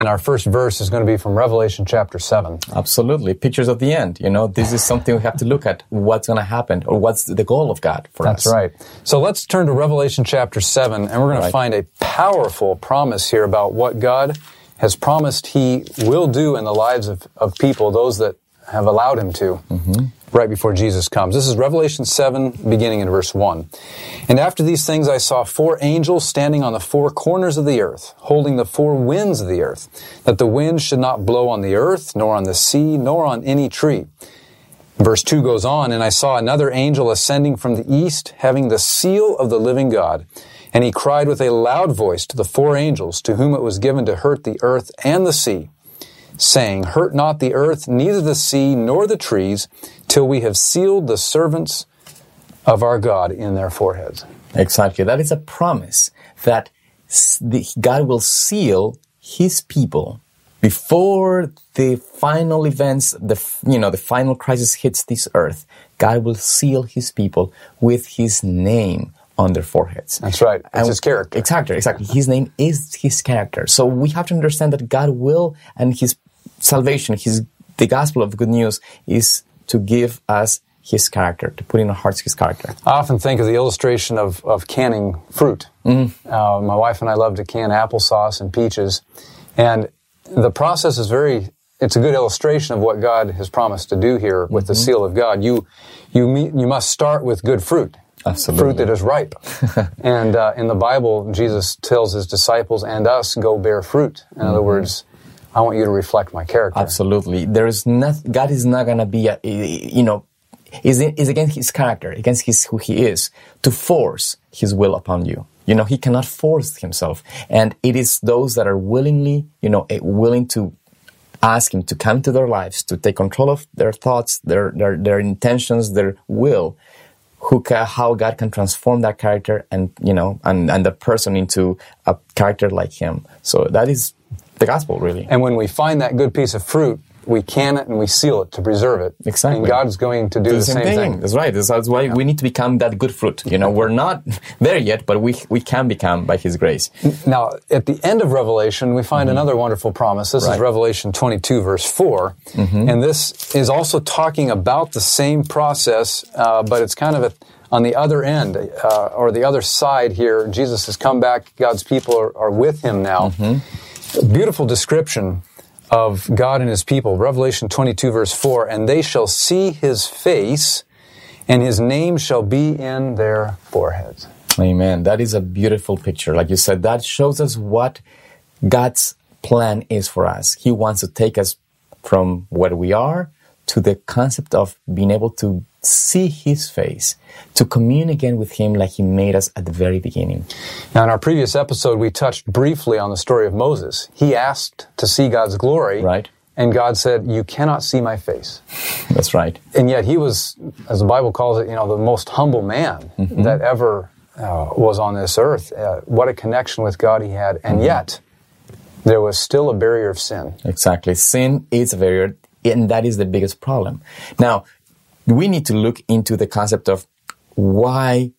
And our first verse is going to be from Revelation chapter 7. Absolutely. Pictures of the end. This is something we have to look at. What's going to happen, or what's the goal of God for us. That's right. So let's turn to Revelation chapter 7, and we're going to find a powerful promise here about what God has promised He will do in the lives of people, those that have allowed Him to, right before Jesus comes. This is Revelation 7, beginning in verse 1. And after these things I saw 4 angels standing on the 4 corners of the earth, holding the 4 winds of the earth, that the wind should not blow on the earth, nor on the sea, nor on any tree. Verse 2 goes on, and I saw another angel ascending from the east, having the seal of the living God. And he cried with a loud voice to the 4 angels, to whom it was given to hurt the earth and the sea, saying, Hurt not the earth, neither the sea, nor the trees, till we have sealed the servants of our God in their foreheads. Exactly. That is a promise that God will seal His people before the final events, the final crisis hits this earth. God will seal His people with His name on their foreheads. That's right. It's His character. Exactly. His name is His character. So we have to understand that God will, and His salvation, the gospel of the good news is to give us His character, to put in our hearts His character. I often think of the illustration of canning fruit. My wife and I love to can applesauce and peaches. And the process is it's a good illustration of what God has promised to do here with the seal of God. You must start with good fruit. Absolutely. Fruit that is ripe. And in the Bible, Jesus tells His disciples and us, go bear fruit. In other words, I want you to reflect my character. Absolutely. God is not going to be, is against His character, against who He is, to force His will upon you. He cannot force Himself. And it is those that are willing to ask Him to come into their lives, to take control of their thoughts, their intentions, their will, how God can transform that character and the person into a character like Him. So that is the gospel, really. And when we find that good piece of fruit, we can it and we seal it to preserve it. Exactly. And God's going to do the same thing. That's right. That's why we need to become that good fruit. We're not there yet, but we can become by His grace. Now, at the end of Revelation, we find another wonderful promise. This is Revelation 22, verse 4. And this is also talking about the same process, but it's kind of on the other end, or the other side here. Jesus has come back. God's people are with Him now. A beautiful description of God and His people. Revelation 22, verse 4, and they shall see His face, and His name shall be in their foreheads. Amen. That is a beautiful picture. Like you said, that shows us what God's plan is for us. He wants to take us from where we are to the concept of being able to see His face, to commune again with Him like He made us at the very beginning. Now, in our previous episode, we touched briefly on the story of Moses. He asked to see God's glory, and God said, you cannot see my face. That's right. And yet he was, as the Bible calls it, the most humble man that ever was on this earth. What a connection with God he had. And yet, there was still a barrier of sin. Exactly. Sin is a barrier, and that is the biggest problem. Now, we need to look into the concept of why,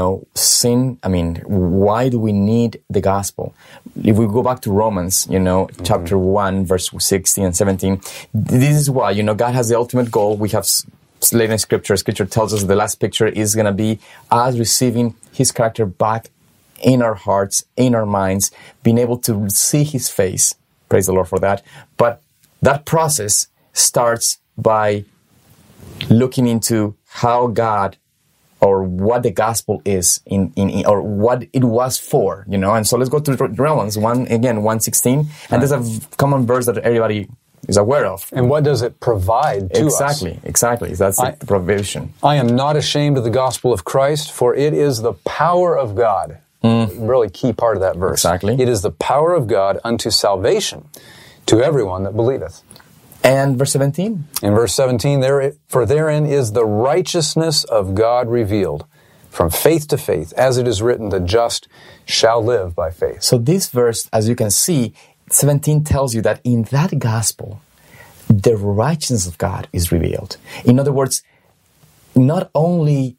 sin, why do we need the gospel? If we go back to Romans, chapter 1, verse 16 and 17, this is why, God has the ultimate goal. We have later in Scripture tells us the last picture is going to be us receiving His character back in our hearts, in our minds, being able to see His face. Praise the Lord for that. But that process starts by looking into how God, or what the gospel is or what it was for, And so let's go to Romans 1:16, and there's a common verse that everybody is aware of. And what does it provide to us? Exactly. That's the provision. I am not ashamed of the gospel of Christ, for it is the power of God. Really key part of that verse. Exactly. It is the power of God unto salvation to everyone that believeth. And verse 17? In verse 17, for therein is the righteousness of God revealed, from faith to faith, as it is written, the just shall live by faith. So this verse, as you can see, 17 tells you that in that gospel, the righteousness of God is revealed. In other words, not only,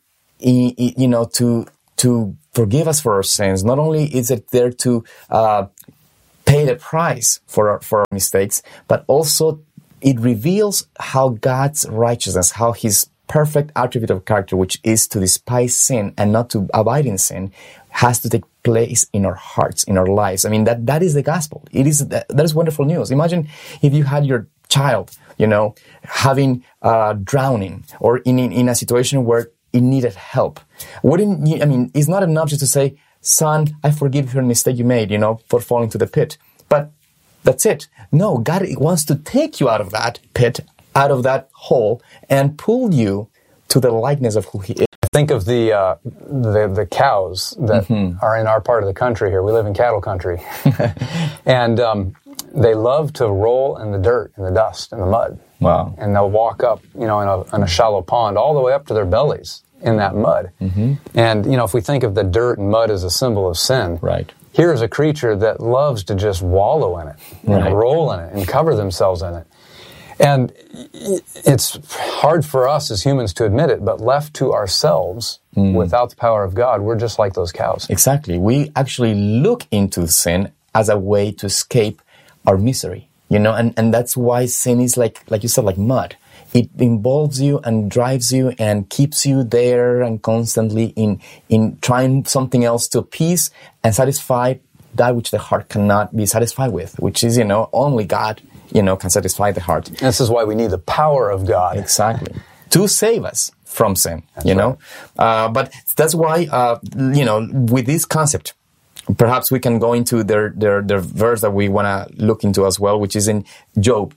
to forgive us for our sins, not only is it there to pay the price for our mistakes, but also it reveals how God's righteousness, how His perfect attribute of character, which is to despise sin and not to abide in sin, has to take place in our hearts, in our lives. I mean, that is the gospel. That is wonderful news. Imagine if you had your child, having drowning or in a situation where it needed help. It's not enough just to say, son, I forgive your mistake you made, for falling to the pit. But that's it. No, God wants to take you out of that pit, out of that hole, and pull you to the likeness of who He is. Think of the cows that are in our part of the country here. We live in cattle country. And they love to roll in the dirt, in the dust, in the mud. Wow. And they'll walk up, in a shallow pond all the way up to their bellies in that mud. Mm-hmm. And, if we think of the dirt and mud as a symbol of sin, right. Here is a creature that loves to just wallow in it, and roll in it, and cover themselves in it. And it's hard for us as humans to admit it, but left to ourselves, without the power of God, we're just like those cows. Exactly. We actually look into sin as a way to escape our misery, and that's why sin is like you said, like mud. It involves you and drives you and keeps you there and constantly in trying something else to appease and satisfy that which the heart cannot be satisfied with, which is, only God, can satisfy the heart. And this is why we need the power of God. Exactly. To save us from sin, that's right. But that's why, with this concept, perhaps we can go into their verse that we want to look into as well, which is in Job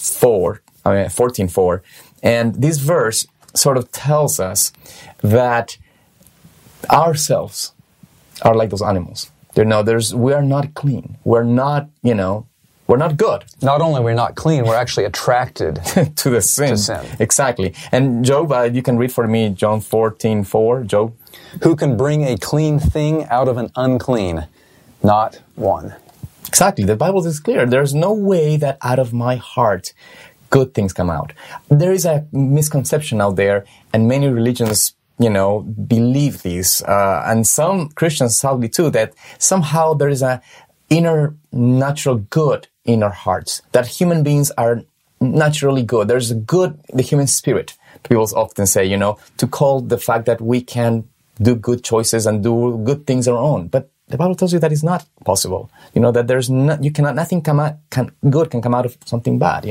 14:4. And this verse sort of tells us that ourselves are like those animals. We are not clean. We're not, we're not good. Not only we're not clean, we're actually attracted to the sin. Exactly. And Job, you can read for me John 14:4, Job. Who can bring a clean thing out of an unclean? Not one. Exactly. The Bible is clear. There's no way that out of my heart good things come out. There is a misconception out there, and many religions, believe this, and some Christians sadly too, that somehow there is a inner natural good in our hearts, that human beings are naturally good. There's a good, the human spirit. People often say, to call the fact that we can do good choices and do good things our own. But the Bible tells you that is not possible. That there's nothing good can come out of something bad.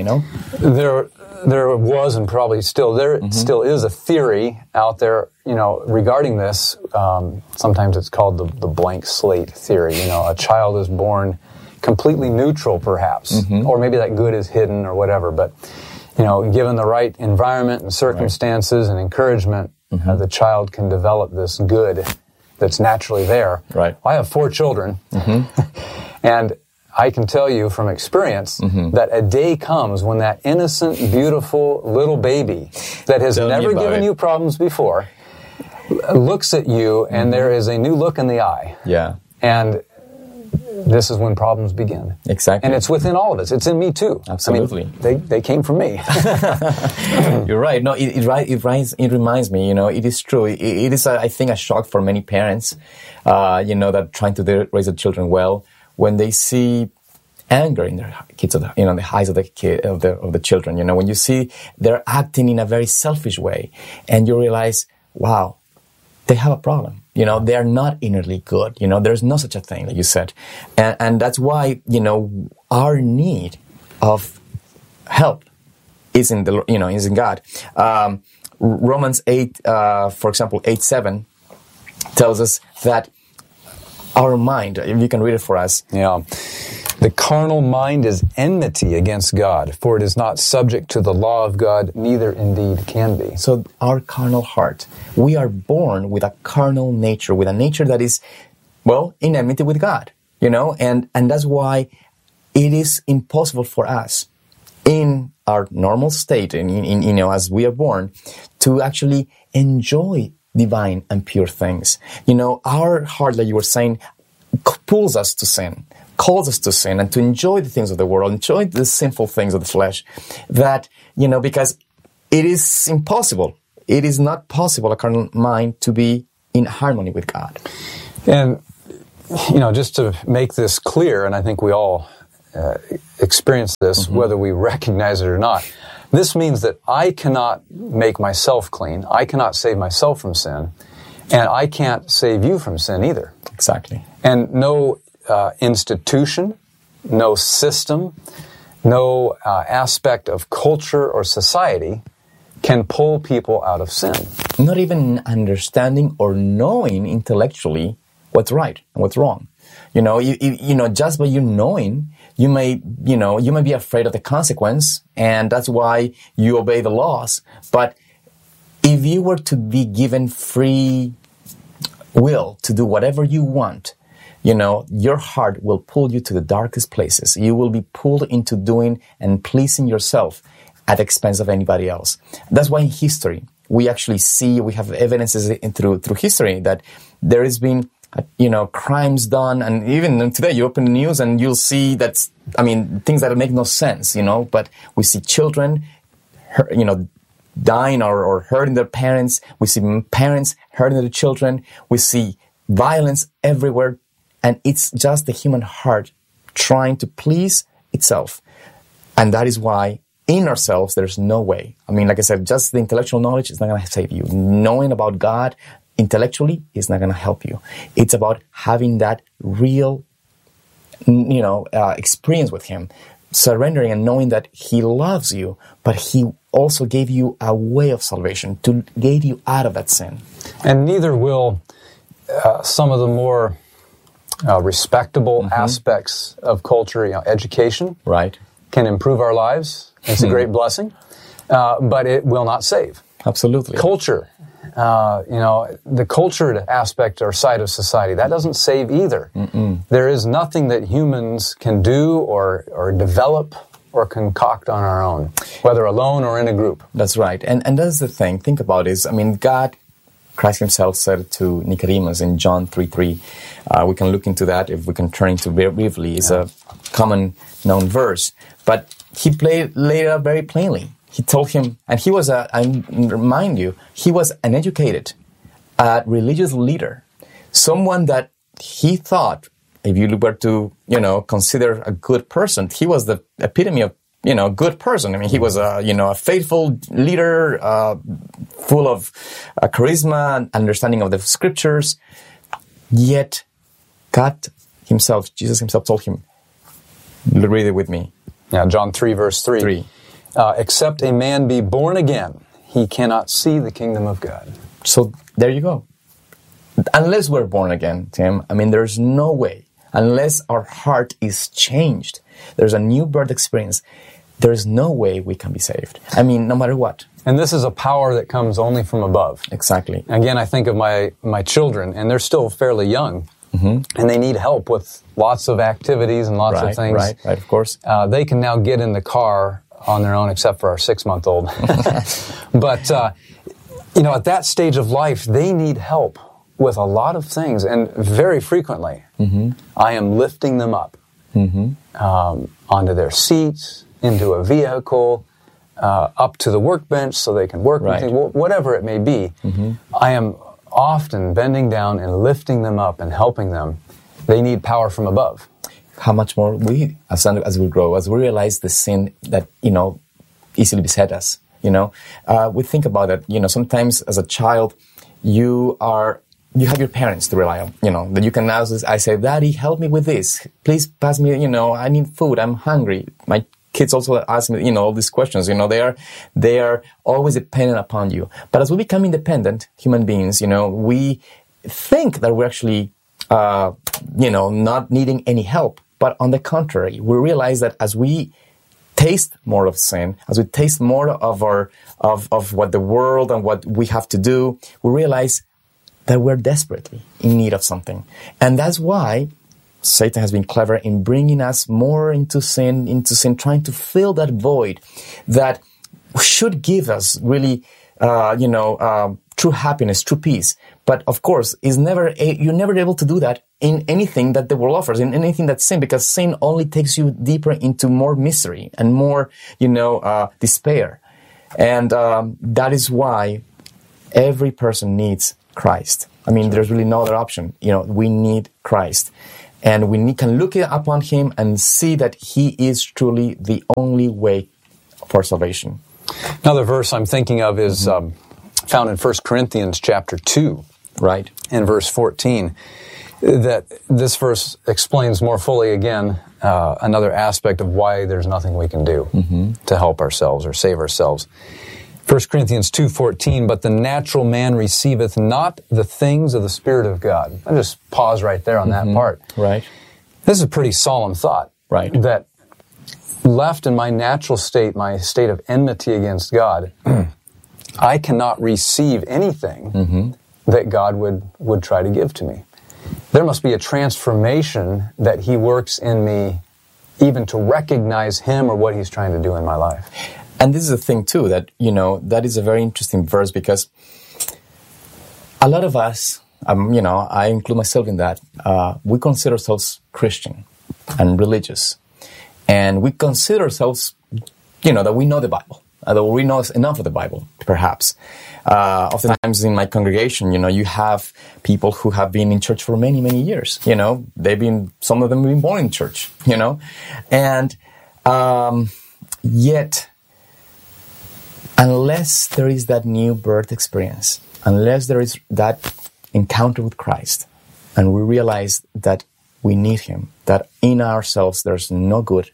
There was and probably still still is a theory out there. Regarding this. Sometimes it's called the blank slate theory. A child is born completely neutral, perhaps, or maybe that good is hidden or whatever. But given the right environment and circumstances and encouragement, the child can develop this good that's naturally there. Right. I have 4 children, and I can tell you from experience that a day comes when that innocent, beautiful little baby that has never given you problems before looks at you, and there is a new look in the eye. Yeah. And this is when problems begin. Exactly. And it's within all of us. It's in me too. Absolutely. They came from me. You're right. No, it reminds me, it is true. It is, I think, a shock for many parents, that trying to raise their children well, when they see anger in their kids, the eyes of the children, when you see they're acting in a very selfish way, and you realize, wow, they have a problem. They are not innerly good. There's no such a thing, like you said. And that's why, our need of help is in is in God. Romans 8, for example, 8:7 tells us that our mind, if you can read it for us. Yeah. The carnal mind is enmity against God, for it is not subject to the law of God, neither indeed can be. So our carnal heart, we are born with a carnal nature, with a nature that is, in enmity with God, and that's why it is impossible for us in our normal state, and as we are born, to actually enjoy divine and pure things. Our heart, like you were saying, pulls us to sin, calls us to sin and to enjoy the things of the world, enjoy the sinful things of the flesh, that, because it is impossible. It is not possible, a carnal mind, to be in harmony with God. And just to make this clear, and I think we all experience this, whether we recognize it or not, this means that I cannot make myself clean. I cannot save myself from sin. And I can't save you from sin either. Exactly. And no institution, no system, no aspect of culture or society can pull people out of sin. Not even understanding or knowing intellectually what's right and what's wrong. Just by you knowing, you may be afraid of the consequence, and that's why you obey the laws. But if you were to be given free will to do whatever you want, your heart will pull you to the darkest places. You will be pulled into doing and pleasing yourself at the expense of anybody else. That's why in history, we have evidences through history that there has been crimes done, and even today you open the news and you'll see things that make no sense, but we see children, dying or hurting their parents. We see parents hurting their children. We see violence everywhere, and it's just the human heart trying to please itself. And that is why in ourselves, there's no way. Like I said, just the intellectual knowledge is not going to save you. Knowing about God intellectually is not going to help you. It's about having that real, experience with Him, surrendering and knowing that He loves you, but He also gave you a way of salvation to get you out of that sin. And neither will some of the more respectable aspects of culture, education, right, can improve our lives. It's a great blessing, but it will not save. Absolutely. Culture, the cultured aspect or side of society, that doesn't save either. There is nothing that humans can do or develop or concoct on our own, whether alone or in a group. That's right. And that's the thing. Think about it. God, Christ Himself said to Nicodemus in John 3:3. We can look into that if we can turn into very briefly. It's a common known verse. But He laid it out very plainly. He told him, and he was I remind you, he was an educated, religious leader, someone that he thought, if you were to, consider a good person, he was the epitome of, good person. He was a faithful leader, full of charisma and understanding of the scriptures. Yet, Jesus Himself told him, read it with me. Yeah, John 3, verse 3. Except a man be born again, he cannot see the kingdom of God. So there you go. Unless we're born again, Tim, there's no way. Unless our heart is changed, there's a new birth experience, there's no way we can be saved. No matter what. And this is a power that comes only from above. Exactly. Again, I think of my children, and they're still fairly young. And they need help with lots of activities and lots of things. Right, of course. They can now get in the car on their own, except for our 6-month-old. But, at that stage of life, they need help with a lot of things. And very frequently, I am lifting them up onto their seats, into a vehicle, up to the workbench so they can work, right. Whatever it may be. I am often bending down and lifting them up and helping them. They need power from above. How much more we, as we grow, as we realize the sin that, easily beset us, we think about it, sometimes as a child, you have your parents to rely on, that you can ask, I say, Daddy, help me with this. Please pass me, I need food. I'm hungry. My kids also ask me, all these questions, they are always dependent upon you. But as we become independent human beings, we think that we're actually, not needing any help. But on the contrary, we realize that as we taste more of sin, as we taste more of of what the world and what we have to do, we realize that we're desperately in need of something. And that's why Satan has been clever in bringing us more into sin, trying to fill that void that should give us really, true happiness, true peace. But of course, you're never able to do that in anything that the world offers, in anything that's sin, because sin only takes you deeper into more misery and more, despair. And that is why every person needs Christ. I mean, there's really no other option. We need Christ. And we can look upon him and see that he is truly the only way for salvation. Another verse I'm thinking of is found in 1 Corinthians chapter 2. Right. In verse 14. That this verse explains more fully again another aspect of why there's nothing we can do to help ourselves or save ourselves. 1 Corinthians 2:14, but the natural man receiveth not the things of the Spirit of God. I'll just pause right there on that part. Right. This is a pretty solemn thought. Right. That left in my natural state, my state of enmity against God, I cannot receive anything that God would try to give to me. There must be a transformation that He works in me even to recognize Him or what He's trying to do in my life. And this is a thing too, that, that is a very interesting verse, because a lot of us, I include myself in that, we consider ourselves Christian and religious. And we consider ourselves, that we know the Bible, that we know enough of the Bible, perhaps. Oftentimes in my congregation, you have people who have been in church for many, many years. Some of them have been born in church, and yet, unless there is that new birth experience, unless there is that encounter with Christ, and we realize that we need Him, that in ourselves there's no good,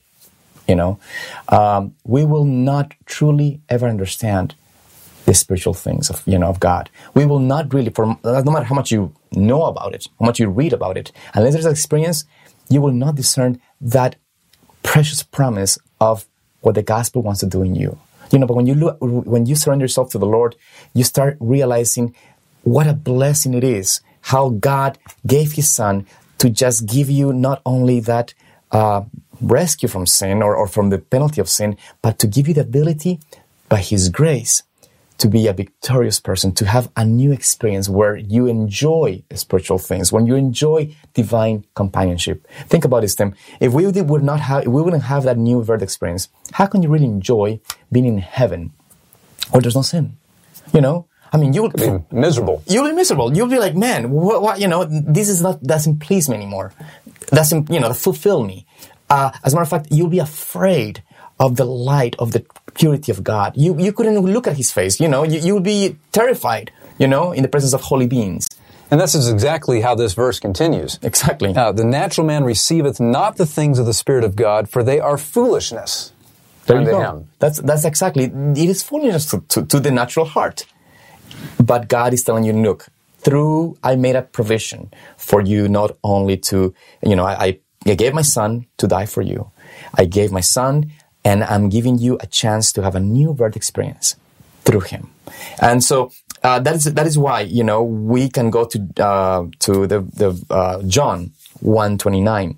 we will not truly ever understand the spiritual things of God. We will not really, no matter how much you know about it, how much you read about it, unless there's an experience, you will not discern that precious promise of what the gospel wants to do in you. But when you surrender yourself to the Lord, you start realizing what a blessing it is, how God gave His Son to just give you not only that rescue from sin or from the penalty of sin, but to give you the ability, by His grace, to be a victorious person, to have a new experience where you enjoy spiritual things, when you enjoy divine companionship. Think about this, Tim. If we wouldn't have that new birth experience, how can you really enjoy being in heaven where there's no sin? You would be miserable. You'll be miserable. You'll be like, man, what? This doesn't please me anymore. Doesn't fulfill me. As a matter of fact, you'll be afraid of the light, of the purity of God. You couldn't look at His face, you would be terrified, in the presence of holy beings. And this is exactly how this verse continues. Exactly. The natural man receiveth not the things of the Spirit of God, for they are foolishness unto him. That's exactly, it is foolishness to the natural heart. But God is telling you, look, I made a provision for you not only to, I gave my Son to die for you. I gave my Son, and I'm giving you a chance to have a new birth experience through Him. And so that is why we can go to the John 1:29.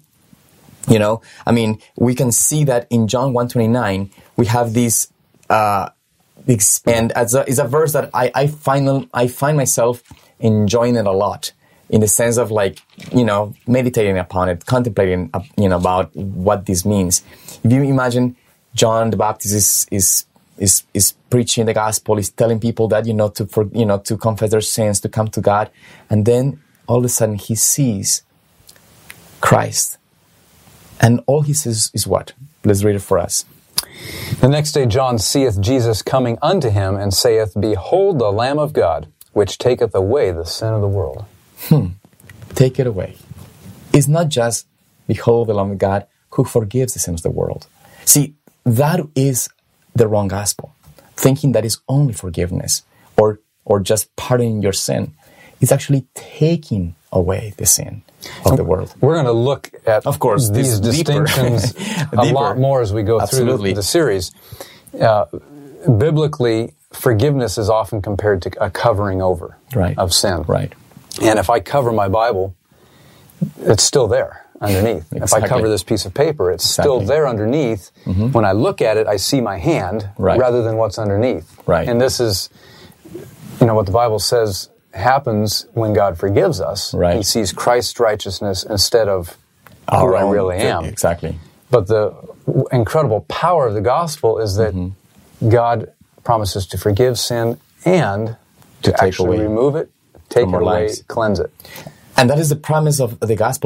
We can see that in John 1:29 we have this, and it's a verse that I find myself enjoying it a lot, in the sense of meditating upon it, contemplating about what this means. If you imagine, John the Baptist is preaching the gospel, is telling people that to confess their sins, to come to God, and then all of a sudden he sees Christ, and all he says is what? Let's read it for us. The next day John seeth Jesus coming unto him, and saith, Behold the Lamb of God, which taketh away the sin of the world. Take it away. It's not just, behold the Lamb of God who forgives the sins of the world. See, that is the wrong gospel. Thinking that is only forgiveness or just pardoning your sin. It's actually taking away the sin of the world. We're going to look at, of course, these distinctions a lot more as we go through the series. Biblically, forgiveness is often compared to a covering over of sin. Right. And if I cover my Bible, it's still there underneath. Exactly. If I cover this piece of paper, it's still there underneath. Mm-hmm. When I look at it, I see my hand rather than what's underneath. Right. And this is, what the Bible says happens when God forgives us. Right. He sees Christ's righteousness instead of who I really am. Exactly. But the incredible power of the gospel is that God promises to forgive sin and to actually remove it, take from it our away, lives. cleanse it. And that is the promise of the gospel